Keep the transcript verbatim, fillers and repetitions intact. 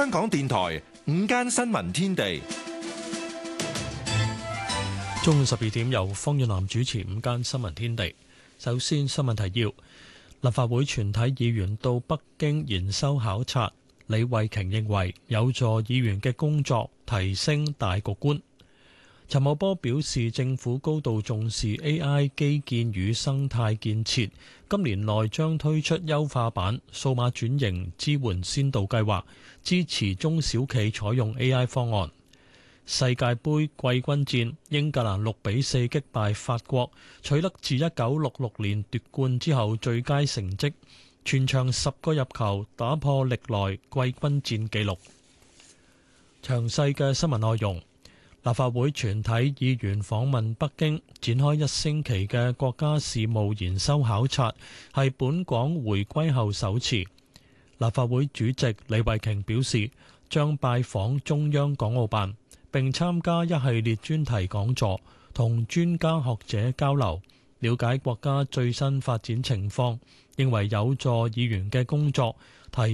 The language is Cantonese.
香港電台午間新聞天地， 中午十二點由方遠南主持午間新聞天地。首先新聞提要：立法會全體議員到北京研修考察，李慧瓊認為有助議員嘅工作提升大局觀。陳茂波表示，政府高度重視 A I 基建與生態建設，今年內將推出優化版數碼轉型支援先導計劃，支持中小企採用 A I 方案。世界盃季軍戰，英格蘭六比四擊敗法國，取得自一九六六年奪冠之後最佳成績，全場十個入球，打破歷來季軍戰紀錄。詳細嘅新聞內容。立法會全體議員訪問北京，展開一星期嘅國家事務研修考察，係本港回歸後首次。立法會主席李慧瓊表示，將拜訪中央港澳辦，並參加一系列專題講座，同專家學者交流，了解國家最新發展情況，認為有助議員嘅工作，提